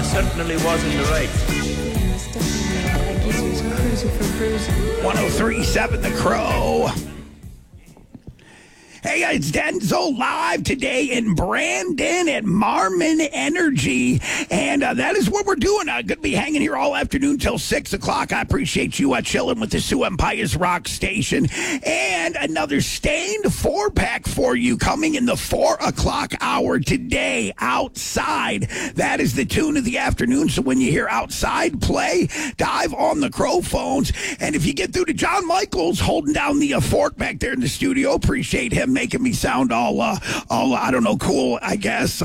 certainly was in the right. Yes, definitely. That geezer was cruising for bruising. 103.7 The Crow. Hey, it's Denzel live today in Brandon at Marmon Energy. And that is what we're doing. Going to be hanging here all afternoon till 6 o'clock. I appreciate you chilling with the Sioux Empires Rock Station. And another Stained 4-pack for you coming in the 4 o'clock hour today outside. That is the tune of the afternoon. So when you hear outside play, dive on the Crow phones. And if you get through to John Michaels holding down the fork back there in the studio, appreciate him making me sound all I don't know, cool, I guess.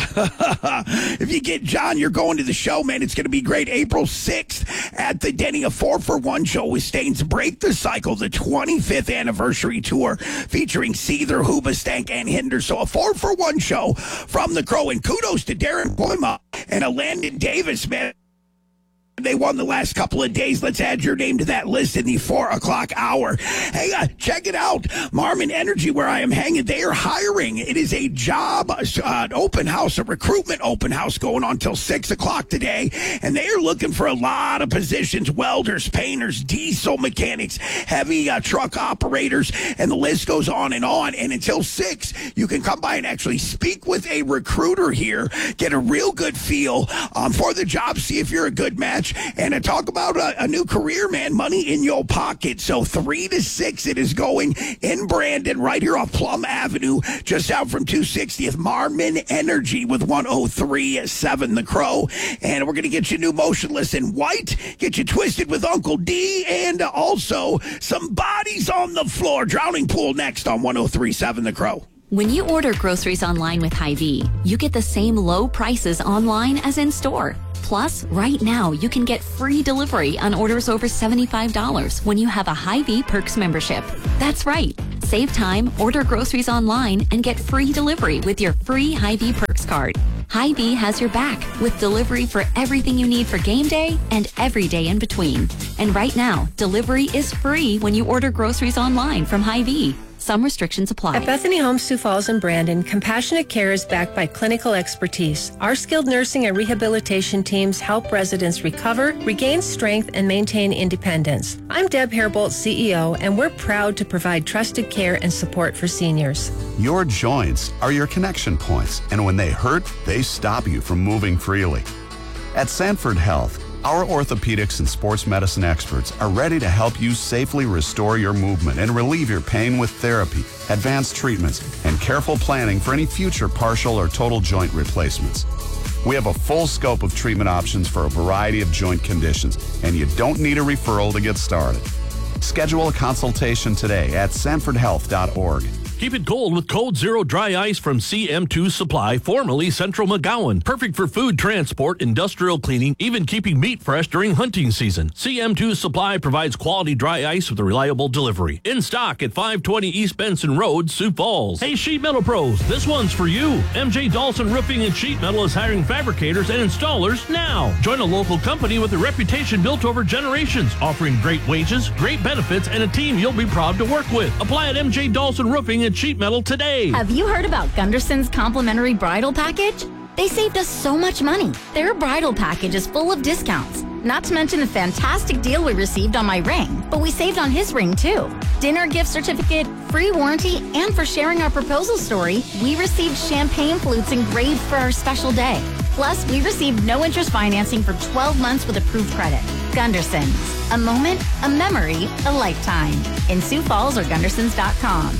If you get John, you're going to the show, man. It's going to be great. April 6th at the Denny, a 4-for-1 show with Stains Break the Cycle, the 25th anniversary tour featuring Seether, Hoobastank, and Hinder. So a 4-for-1 show from the Crow. And kudos to Darren Boima and Landon Davis, man. They won the last couple of days. Let's add your name to that list in the 4 o'clock hour. Hey, check it out. Marmon Energy, where I am hanging, they are hiring. It is a job, an open house, a recruitment open house going on till 6 o'clock today. And they are looking for a lot of positions, welders, painters, diesel mechanics, heavy truck operators, and the list goes on. And until 6, you can come by and actually speak with a recruiter here, get a real good feel for the job, see if you're a good match. And talk about a new career, man. Money in your pocket. So 3 to 6 it is going in Brandon, right here off Plum Avenue, just out from 260th. Marmon Energy with 103.7 The Crow. And we're going to get you new Motionless in White, get you Twisted with Uncle D, and also some Bodies on the Floor. Drowning Pool next on 103.7 The Crow. When you order groceries online with Hy-Vee, you get the same low prices online as in store. Plus, right now, you can get free delivery on orders over $75 when you have a Hy-Vee Perks membership. That's right. Save time, order groceries online, and get free delivery with your free Hy-Vee Perks card. Hy-Vee has your back with delivery for everything you need for game day and every day in between. And right now, delivery is free when you order groceries online from Hy-Vee. Some restrictions apply. At Bethany Homes Sioux Falls and Brandon, compassionate care is backed by clinical expertise. Our skilled nursing and rehabilitation teams help residents recover, regain strength, and maintain independence. I'm Deb Hairbolt, CEO, and we're proud to provide trusted care and support for seniors. Your joints are your connection points, and when they hurt, they stop you from moving freely. At Sanford Health, our orthopedics and sports medicine experts are ready to help you safely restore your movement and relieve your pain with therapy, advanced treatments, and careful planning for any future partial or total joint replacements. We have a full scope of treatment options for a variety of joint conditions, and you don't need a referral to get started. Schedule a consultation today at sanfordhealth.org. Keep it cold with Cold Zero Dry Ice from CM2 Supply, formerly Central McGowan. Perfect for food transport, industrial cleaning, even keeping meat fresh during hunting season. CM2 Supply provides quality dry ice with a reliable delivery. In stock at 520 East Benson Road, Sioux Falls. Hey, Sheet Metal Pros, this one's for you. MJ Dawson Roofing and Sheet Metal is hiring fabricators and installers now. Join a local company with a reputation built over generations, offering great wages, great benefits, and a team you'll be proud to work with. Apply at MJ Dawson Roofing and Sheet Metal today. Have you heard about Gunderson's complimentary bridal package? They saved us so much money. Their bridal package is full of discounts. Not to mention the fantastic deal we received on my ring, but we saved on his ring too. Dinner gift certificate, free warranty, and for sharing our proposal story, we received champagne flutes engraved for our special day. Plus, we received no interest financing for 12 months with approved credit. Gunderson's. A moment, a memory, a lifetime. In Sioux Falls or Gundersons.com.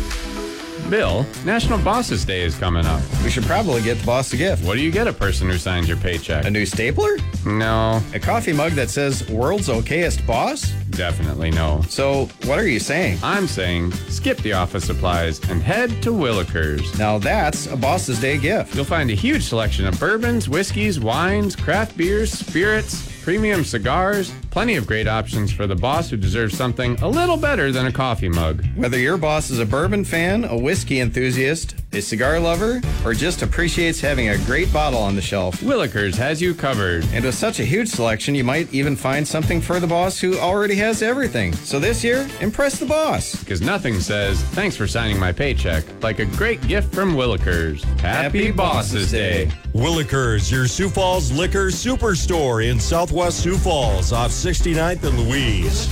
Bill, National Bosses Day is coming up. We should probably get the boss a gift. What do you get a person who signs your paycheck? A new stapler? No. A coffee mug that says, World's Okayest Boss? Definitely no. So, what are you saying? I'm saying, skip the office supplies and head to Willikers. Now that's a Boss's Day gift. You'll find a huge selection of bourbons, whiskeys, wines, craft beers, spirits, premium cigars, plenty of great options for the boss who deserves something a little better than a coffee mug. Whether your boss is a bourbon fan, a whiskey enthusiast, a cigar lover, or just appreciates having a great bottle on the shelf, Willikers has you covered. And with such a huge selection, you might even find something for the boss who already has everything. So this year, impress the boss. Because nothing says, thanks for signing my paycheck, like a great gift from Willikers. Happy Bosses Day. Willikers, your Sioux Falls liquor superstore in Southwest Sioux Falls off 69th and Louise.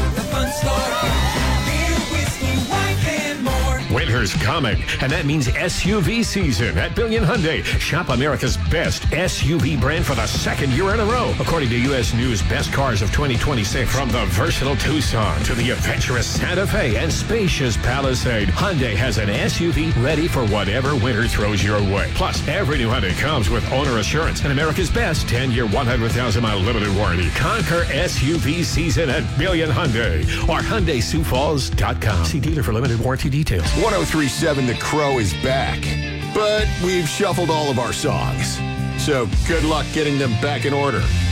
Winter's coming, and that means SUV season at Billion Hyundai. Shop America's best SUV brand for the second year in a row. According to U.S. News Best Cars of 2026, from the versatile Tucson to the adventurous Santa Fe and spacious Palisade, Hyundai has an SUV ready for whatever winter throws your way. Plus, every new Hyundai comes with owner assurance and America's best 10-year, 100,000-mile limited warranty. Conquer SUV season at Billion Hyundai or HyundaiSiouxFalls.com. See dealer for limited warranty details. 1037 The Crow is back, but we've shuffled all of our songs. So good luck getting them back in order.